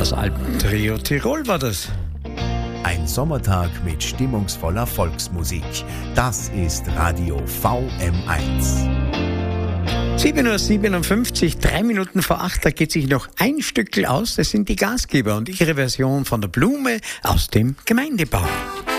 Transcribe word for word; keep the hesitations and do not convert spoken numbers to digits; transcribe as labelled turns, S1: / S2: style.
S1: Das Alpentrio Tirol war das.
S2: Ein Sommertag mit stimmungsvoller Volksmusik. Das ist Radio V M eins.
S1: sieben Uhr siebenundfünfzig, drei Minuten vor acht, da geht sich noch ein Stückel aus. Das sind die Gastgeber und ihre Version von der Blume aus dem Gemeindebau.